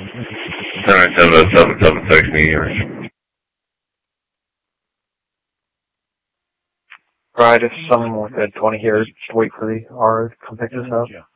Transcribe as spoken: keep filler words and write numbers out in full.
Alright, seven oh seven, seven six, medium. Right, if someone with a twenty here, just wait for the R to come pick us up.